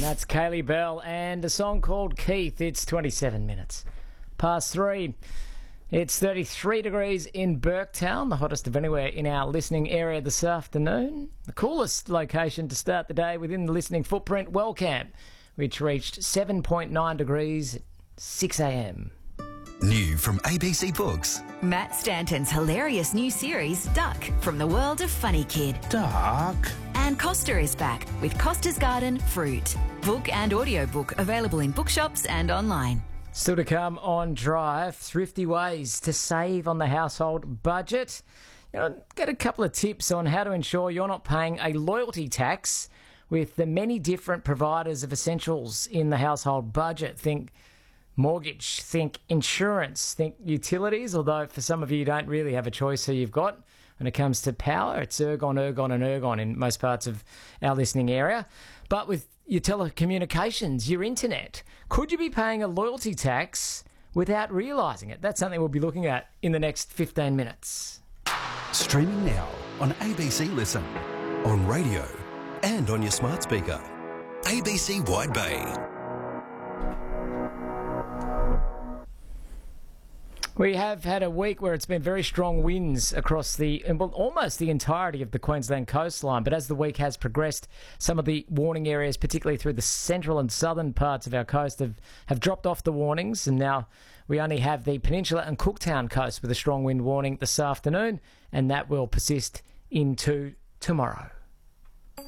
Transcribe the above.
That's Kaylee Bell and a song called Keith. It's 27 minutes past 3. It's 33 degrees in Burketown, the hottest of anywhere in our listening area this afternoon. The coolest location to start the day within the listening footprint, Wellcamp, which reached 7.9 degrees at 6 a.m. New from ABC Books. Matt Stanton's hilarious new series, Duck, from the world of Funny Kid. Duck. And Costa is back with Costa's Garden Fruit. Book and audiobook available in bookshops and online. Still to come on Drive, thrifty ways to save on the household budget. Get a couple of tips on how to ensure you're not paying a loyalty tax with the many different providers of essentials in the household budget. Think mortgage, think insurance, think utilities, although for some of you don't really have a choice who you've got. When it comes to power, it's Ergon and Ergon in most parts of our listening area. But with your telecommunications, your internet, could you be paying a loyalty tax without realising it? That's something we'll be looking at in the next 15 minutes. Streaming now on ABC Listen, on radio and on your smart speaker. ABC Wide Bay. We have had a week where it's been very strong winds across almost the entirety of the Queensland coastline. But as the week has progressed, some of the warning areas, particularly through the central and southern parts of our coast, have dropped off the warnings. And now we only have the Peninsula and Cooktown coast with a strong wind warning this afternoon. And that will persist into tomorrow.